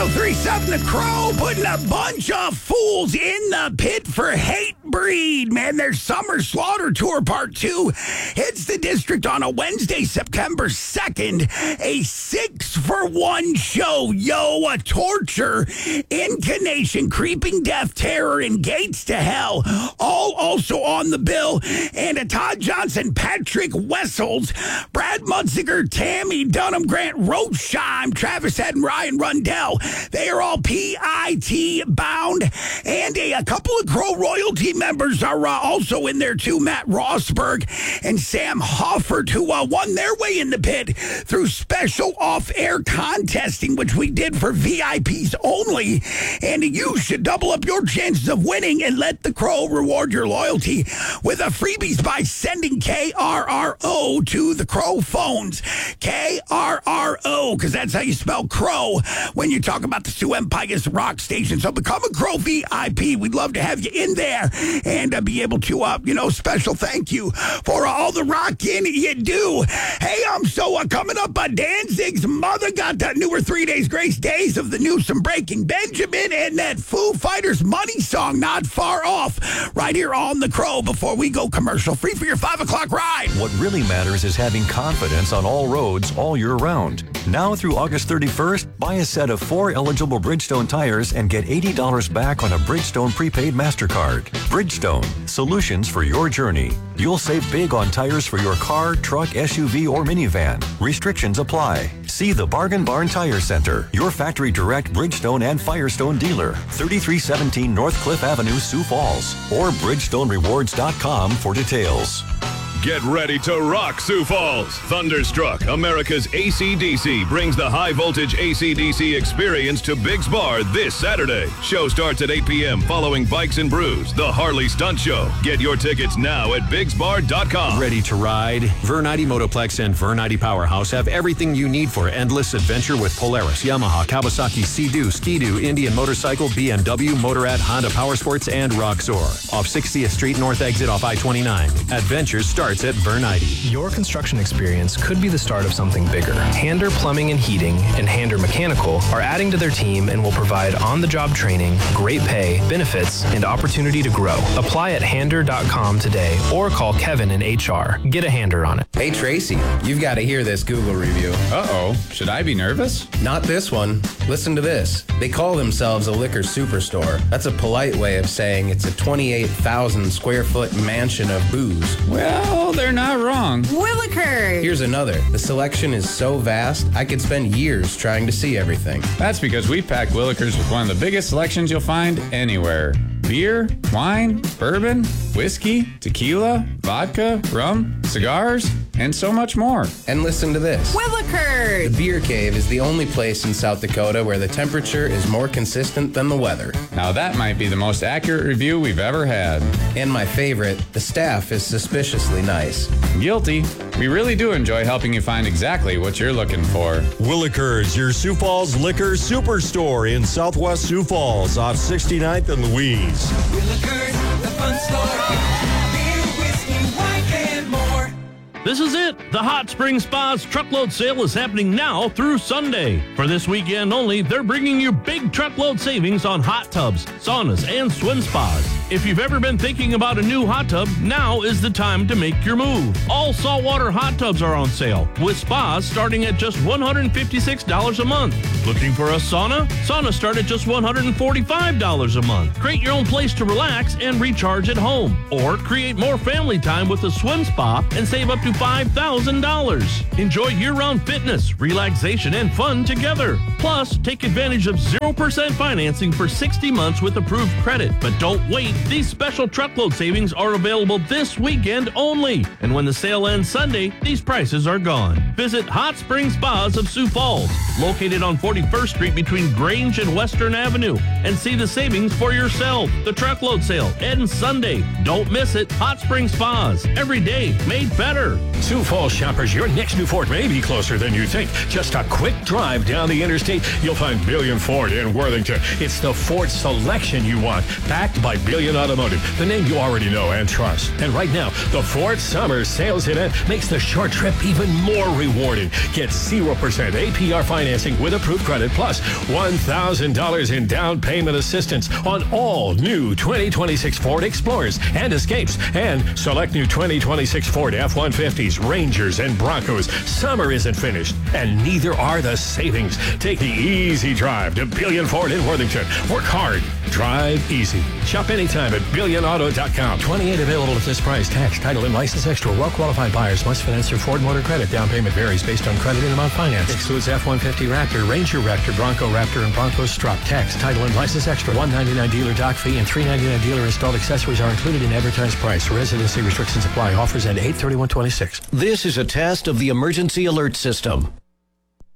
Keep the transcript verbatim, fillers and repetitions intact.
oh three point seven The Crow putting a bunch of fools in the pit for hate breed. Man, their Summer Slaughter Tour Part two hits the district on a Wednesday, September second. A six for one show. Yo, a torture, incarnation, creeping death, terror, and gates to hell. All also on the bill. And a Todd Johnson, Patrick Wessels, Brad Mutziger, Tammy Dunham, Grant Rothschild, Travis Head, and Ryan Rundell. They are all P I T bound. And a, a couple of Crow royalty members are uh, also in there too. Matt Rosberg and Sam Hoffert, who uh, won their way in the pit through special off-air contesting, which we did for V I Ps only. And you should double up your chances of winning and let the Crow reward your loyalty with a freebies by sending K R R O to the Crow phones. K R R O, because that's how you spell Crow when you talk about the Sioux Empire's rock station. So become a Crow V I P. We'd love to have you in there and uh, be able to, uh, you know, special thank you for all the rockin' you do. Hey, um, so uh, coming up, uh, Danzig's mother got that newer Three Days Grace Days of the New Some Breaking Benjamin and that Foo Fighters Money song not far off right here on The Crow before we go commercial free for your five o'clock ride. What really matters is having confidence on all roads all year round. Now through August thirty-first, buy a set of four eligible Bridgestone tires and get eighty dollars back on a Bridgestone prepaid MasterCard. Bridgestone, solutions for your journey. You'll save big on tires for your car, truck, S U V, or minivan. Restrictions apply. See the Bargain Barn Tire Center, your factory direct Bridgestone and Firestone dealer, thirty-three seventeen North Cliff Avenue, Sioux Falls, or Bridgestone Rewards dot com for details. Get ready to rock Sioux Falls. Thunderstruck, America's A C D C, brings the high-voltage A C D C experience to Biggs Bar this Saturday. Show starts at eight p.m. following Bikes and Brews, the Harley Stunt Show. Get your tickets now at Biggs Bar dot com. Ready to ride? Vernite Motoplex and Vernite Powerhouse have everything you need for endless adventure with Polaris, Yamaha, Kawasaki, Sea-Doo, Ski-Doo, Indian Motorcycle, B M W, Motorrad, Honda Powersports, and Roxor. Off sixtieth Street North exit off I twenty-nine. Adventures start at Vernite. Your construction experience could be the start of something bigger. Hander Plumbing and Heating and Hander Mechanical are adding to their team and will provide on-the-job training, great pay, benefits, and opportunity to grow. Apply at hander dot com today or call Kevin in H R. Get a hander on it. Hey, Tracy, you've got to hear this Google review. Uh-oh. Should I be nervous? Not this one. Listen to this. They call themselves a liquor superstore. That's a polite way of saying it's a twenty-eight thousand square foot mansion of booze. Well, they're not wrong. Willikers! Here's another. The selection is so vast, I could spend years trying to see everything. That's because we packed Willikers with one of the biggest selections you'll find anywhere. Beer, wine, bourbon, whiskey, tequila, vodka, rum, cigars, and so much more. And listen to this. Willikers! The Beer Cave is the only place in South Dakota where the temperature is more consistent than the weather. Now that might be the most accurate review we've ever had. And my favorite, the staff is suspiciously nice. Guilty. We really do enjoy helping you find exactly what you're looking for. Willikers, your Sioux Falls liquor superstore in Southwest Sioux Falls off sixty-ninth and Louise. Willikers, the fun store. Beer, whiskey, wine, and more. This is it. The Hot Spring Spa's truckload sale is happening now through Sunday. For this weekend only, they're bringing you big truckload savings on hot tubs, saunas, and swim spas. If you've ever been thinking about a new hot tub, now is the time to make your move. All saltwater hot tubs are on sale, with spas starting at just one hundred fifty-six dollars a month. Looking for a sauna? Saunas start at just one hundred forty-five dollars a month. Create your own place to relax and recharge at home. Or create more family time with a swim spa and save up to five thousand dollars. Enjoy year-round fitness, relaxation, and fun together. Plus, take advantage of zero percent financing for sixty months with approved credit. But don't wait. These special truckload savings are available this weekend only. And when the sale ends Sunday, these prices are gone. Visit Hot Spring Spas of Sioux Falls, located on forty-first Street between Grange and Western Avenue, and see the savings for yourself. The truckload sale ends Sunday. Don't miss it. Hot Spring Spas, every day made better. Sioux Falls shoppers, your next new Ford may be closer than you think. Just a quick drive down the interstate, you'll find Billion Ford in Worthington. It's the Ford selection you want, backed by Billion Billion Automotive, the name you already know and trust. And right now, the Ford Summer Sales Event makes the short trip even more rewarding. Get zero percent A P R financing with approved credit plus one thousand dollars in down payment assistance on all new twenty twenty-six Ford Explorers and Escapes and select new twenty twenty-six Ford F one fifties, Rangers, and Broncos. Summer isn't finished, and neither are the savings. Take the easy drive to Billion Ford in Worthington. Work hard. Drive easy. Shop anytime at billion auto dot com. twenty-eight available at this price. Tax, title, and license extra. Well-qualified buyers must finance their Ford Motor Credit. Down payment varies based on credit and amount financed. Excludes F one fifty Raptor, Ranger Raptor, Bronco Raptor, and Bronco Strut. Tax, title, and license extra. one ninety-nine dealer dock fee and three ninety-nine dealer installed accessories are included in advertised price. Residency restrictions apply. Offers end eight thirty-one twenty-six. This is a test of the emergency alert system.